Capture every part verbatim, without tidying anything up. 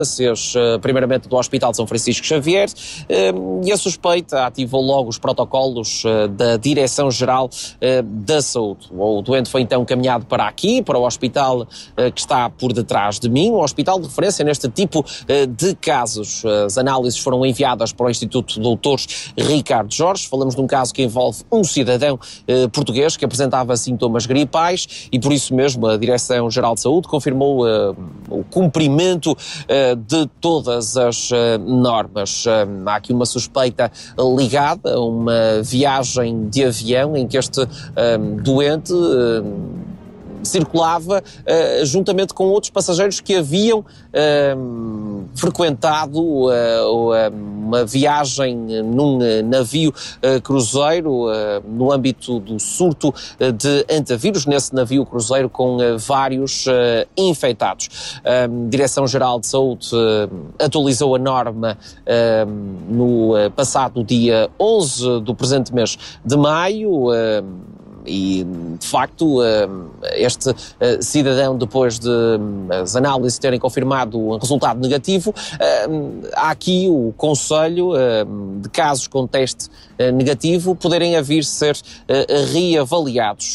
primeiramente do Hospital de São Francisco Xavier, e a suspeita ativou logo os protocolos da Direção-Geral da Saúde. O doente foi então encaminhado para aqui, para o hospital que está por detrás de mim, um hospital de referência neste tipo de casos. As análises foram enviadas para o Instituto Doutores Ricardo Jorge. Falamos de um caso que envolve um cidadão português que apresentava sintomas gripais e por isso mesmo a Direção-Geral de Saúde confirmou o cumprimento de todas as uh, normas. Uh, há aqui uma suspeita ligada a uma viagem de avião em que este uh, doente uh, circulava uh, juntamente com outros passageiros que haviam uh, frequentado uh, uh, uma viagem num uh, navio uh, cruzeiro uh, no âmbito do surto uh, de antavírus, nesse navio cruzeiro com uh, vários uh, infectados. A uh, Direção-Geral de Saúde uh, atualizou a norma uh, no uh, passado dia onze do presente mês de maio, uh, e, de facto, este cidadão, depois de as análises terem confirmado um resultado negativo, há aqui o conselho de casos com teste negativo poderem a vir ser reavaliados.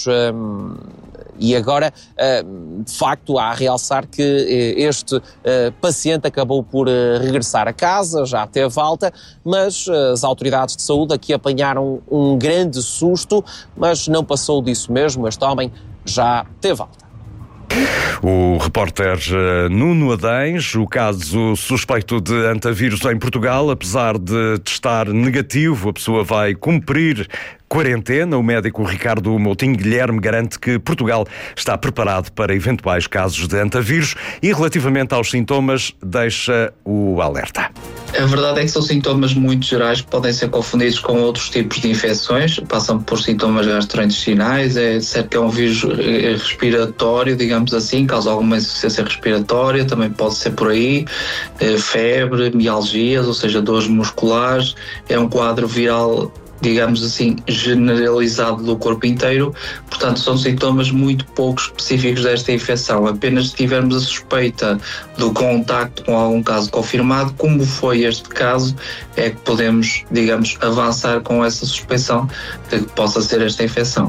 E agora, de facto, há a realçar que este paciente acabou por regressar a casa, já teve alta, mas as autoridades de saúde aqui apanharam um grande susto, mas não passou disso mesmo, este homem já teve alta. O repórter Nuno Adães. O caso suspeito de antavírus em Portugal, apesar de testar negativo, a pessoa vai cumprir quarentena. O médico Ricardo Moutinho Guilherme garante que Portugal está preparado para eventuais casos de antavírus e, relativamente aos sintomas, deixa o alerta. A verdade é que são sintomas muito gerais que podem ser confundidos com outros tipos de infecções, passam por sintomas gastrointestinais, é certo que é um vírus respiratório, digamos assim, causa alguma insuficiência respiratória, também pode ser por aí, febre, mialgias, ou seja, dores musculares, é um quadro viral, digamos assim, generalizado do corpo inteiro, portanto são sintomas muito pouco específicos desta infecção. Apenas se tivermos a suspeita do contacto com algum caso confirmado, como foi este caso, é que podemos, digamos, avançar com essa suspeição de que possa ser esta infecção.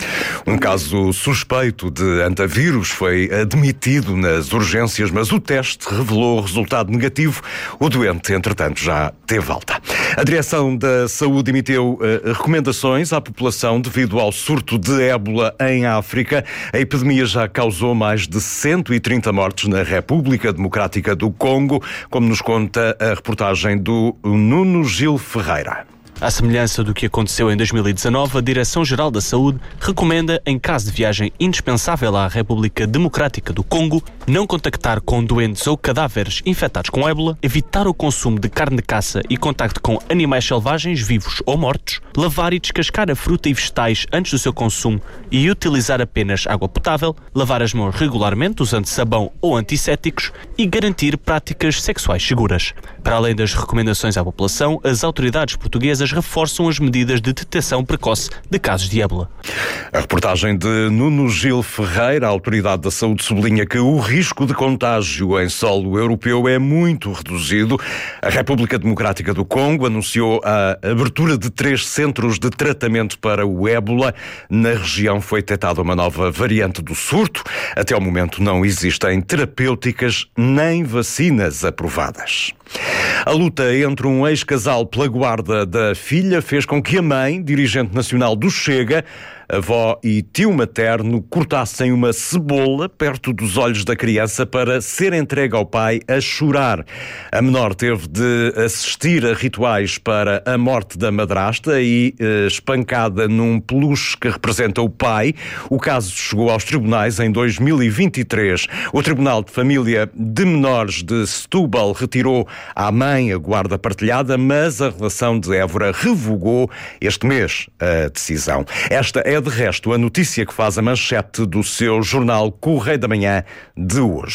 Um caso suspeito de antavírus foi admitido nas urgências, mas o teste revelou resultado negativo. O doente, entretanto, já teve alta. A Direção da Saúde emitiu uh, recomendações à população devido ao surto de ébola em África. A epidemia já causou mais de cento e trinta mortes na República Democrática do Congo, como nos conta a reportagem do Nuno Gil Ferreira. À semelhança do que aconteceu em dois mil e dezanove, a Direção-Geral da Saúde recomenda, em caso de viagem indispensável à República Democrática do Congo, não contactar com doentes ou cadáveres infectados com ébola, evitar o consumo de carne de caça e contacto com animais selvagens vivos ou mortos, lavar e descascar a fruta e vegetais antes do seu consumo e utilizar apenas água potável, lavar as mãos regularmente usando sabão ou antissépticos e garantir práticas sexuais seguras. Para além das recomendações à população, as autoridades portuguesas reforçam as medidas de detecção precoce de casos de ébola. A reportagem de Nuno Gil Ferreira. A Autoridade da Saúde sublinha que o risco de contágio em solo europeu é muito reduzido. A República Democrática do Congo anunciou a abertura de três centros de tratamento para o ébola. Na região foi detectada uma nova variante do surto. Até ao momento não existem terapêuticas nem vacinas aprovadas. A luta entre um ex-casal pela guarda da filha fez com que a mãe, dirigente nacional do Chega, avó e tio materno, cortassem uma cebola perto dos olhos da criança para ser entregue ao pai a chorar. A menor teve de assistir a rituais para a morte da madrasta e eh, espancada num peluche que representa o pai. O caso chegou aos tribunais em dois mil e vinte e três. O Tribunal de Família de Menores de Setúbal retirou à mãe a guarda partilhada, mas a relação de Évora revogou este mês a decisão. Esta é, de resto, a notícia que faz a manchete do seu jornal Correio da Manhã de hoje.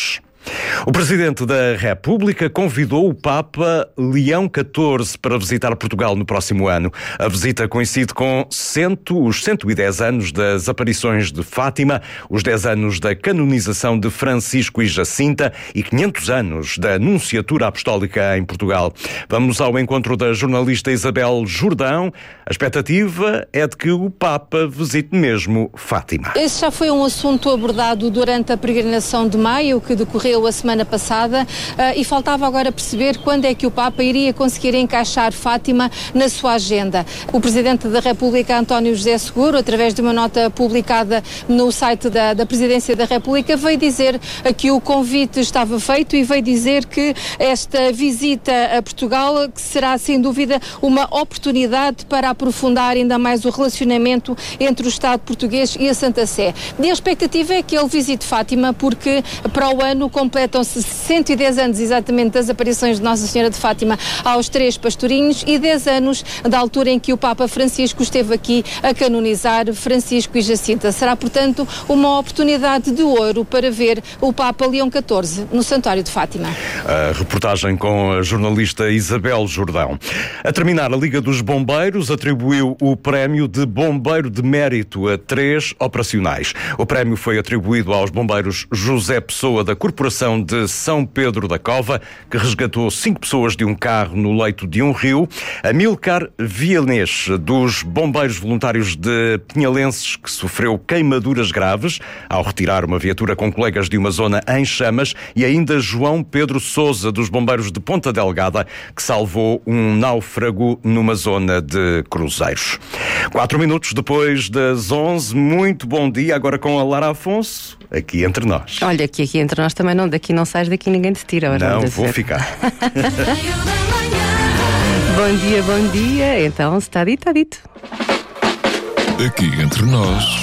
O Presidente da República convidou o Papa Leão catorze para visitar Portugal no próximo ano. A visita coincide com cento, os cento e dez anos das aparições de Fátima, os dez anos da canonização de Francisco e Jacinta e quinhentos anos da Nunciatura Apostólica em Portugal. Vamos ao encontro da jornalista Isabel Jordão. A expectativa é de que o Papa visite mesmo Fátima. Esse já foi um assunto abordado durante a peregrinação de maio, que decorreu a semana passada, uh, e faltava agora perceber quando é que o Papa iria conseguir encaixar Fátima na sua agenda. O Presidente da República, António José Seguro, através de uma nota publicada no site da, da Presidência da República, veio dizer uh, que o convite estava feito e veio dizer que esta visita a Portugal que será, sem dúvida, uma oportunidade para aprofundar ainda mais o relacionamento entre o Estado português e a Santa Sé. E a expectativa é que ele visite Fátima, porque para o ano completam-se cento e dez anos exatamente das aparições de Nossa Senhora de Fátima aos três pastorinhos e dez anos da altura em que o Papa Francisco esteve aqui a canonizar Francisco e Jacinta. Será, portanto, uma oportunidade de ouro para ver o Papa Leão catorze no Santuário de Fátima. A reportagem com a jornalista Isabel Jordão. A terminar, a Liga dos Bombeiros atribuiu o prémio de Bombeiro de Mérito a três operacionais. O prémio foi atribuído aos bombeiros José Pessoa da Corporação de São Pedro da Cova, que resgatou cinco pessoas de um carro no leito de um rio, a Milcar Vianês, dos bombeiros voluntários de Pinhalenses, que sofreu queimaduras graves ao retirar uma viatura com colegas de uma zona em chamas, e ainda João Pedro Sousa, dos bombeiros de Ponta Delgada, que salvou um náufrago numa zona de cruzeiros. Quatro minutos depois das onze, muito bom dia, agora com a Lara Afonso, aqui entre nós. Olha, aqui, aqui entre nós também não, daqui não sais, daqui ninguém te tira. Não, vou ficar. Bom dia, bom dia. Então, se está dito, está dito. Aqui entre nós,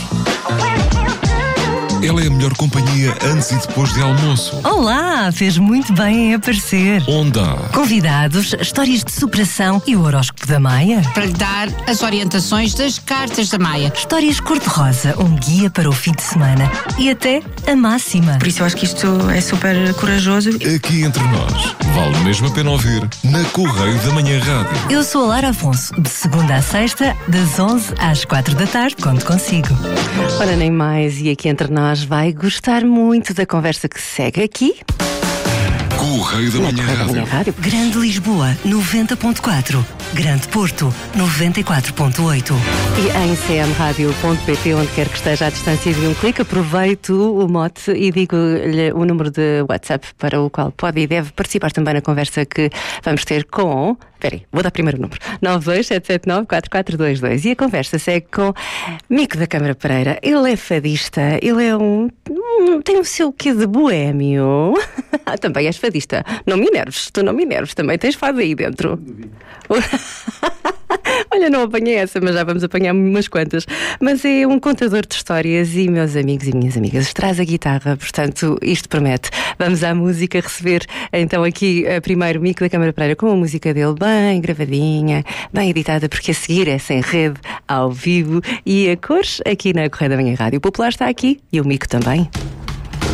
ela é a melhor companhia antes e depois de almoço. Olá, fez muito bem em aparecer. Onde há Convidados, histórias de superação e o horóscopo da Maia. Para lhe dar as orientações das cartas da Maia. Histórias cor-de-rosa, um guia para o fim de semana. E até a máxima. Por isso eu acho que isto é super corajoso. Aqui entre nós, vale mesmo a pena ouvir na Correio da Manhã Rádio. Eu sou a Lara Afonso, de segunda a sexta, das onze às quatro da tarde, conto consigo. Ora, nem mais, e aqui entre nós vai gostar muito da conversa que se segue aqui. Correio da Manhã Rádio. Rádio. Grande Lisboa, noventa ponto quatro. Grande Porto, noventa e quatro ponto oito. E em c m rádio ponto p t, onde quer que esteja à distância de um clique, aproveito o mote e digo-lhe o número de WhatsApp para o qual pode e deve participar também na conversa que vamos ter com... Espera aí, vou dar primeiro o número. nove dois sete sete nove quatro quatro dois dois. E a conversa segue com Mico da Câmara Pereira. Ele é fadista, ele é um... tem o seu quê de boémio. Também és fadista. Não me enerves, tu não me enerves, também tens fado aí dentro. Olha, não apanhei essa, mas já vamos apanhar umas quantas. Mas é um contador de histórias e, meus amigos e minhas amigas, traz a guitarra, portanto, isto promete. Vamos à música, receber então aqui primeiro Mico da Câmara Pereira com a música dele bem gravadinha, bem editada, porque a seguir é sem rede, ao vivo e a cores aqui na Correio da Manhã Rádio. O Popular está aqui e o Mico também.